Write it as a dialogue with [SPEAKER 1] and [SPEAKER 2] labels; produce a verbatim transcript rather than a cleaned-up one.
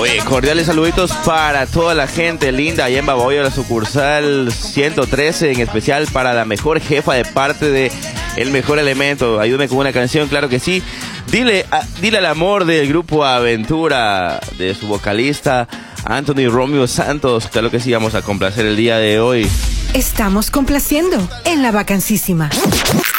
[SPEAKER 1] Oye, cordiales saluditos para toda la gente linda allá en Babahoyo, la sucursal ciento trece, en especial para la mejor jefa de parte de El Mejor Elemento. Ayúdame con una canción, claro que sí. Dile, a, dile al amor del grupo Aventura, de su vocalista Anthony Romeo Santos. Claro que sí, vamos a complacer el día de hoy.
[SPEAKER 2] Estamos complaciendo en La Vacancísima.